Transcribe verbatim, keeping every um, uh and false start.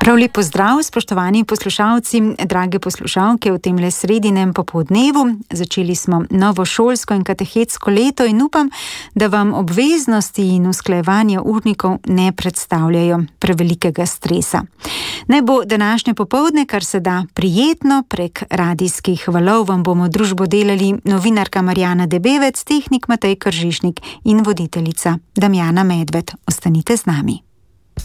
Prav lep pozdrav, spoštovani poslušalci, drage poslušalke v temle sredinem popoldnevu. Začeli smo novo šolsko in katehetsko leto in upam, da vam obveznosti in usklajevanje urnikov ne predstavljajo prevelikega stresa. Naj bo današnje popoldne kar se da prijetno, prek radijskih valov vam bomo družbo delali novinarka Marjana Debevec, tehnik Matej Kržišnik in voditeljica Damjana Medved. Ostanite z nami.